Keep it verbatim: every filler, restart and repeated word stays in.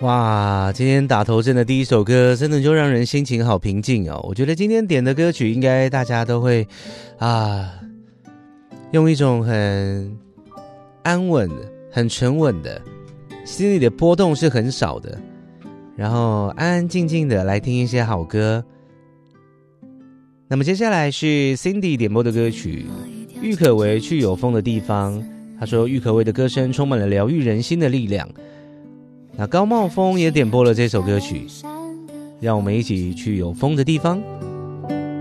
哇，今天打头阵的第一首歌真的就让人心情好平静哦。我觉得今天点的歌曲应该大家都会啊，用一种很安稳很沉稳的，心里的波动是很少的，然后安安静静的来听一些好歌。那么接下来是 Cindy 点播的歌曲，郁可唯去有风的地方。他说郁可唯的歌声充满了疗愈人心的力量。那高茂峰也点播了这首歌曲，让我们一起去有风的地方。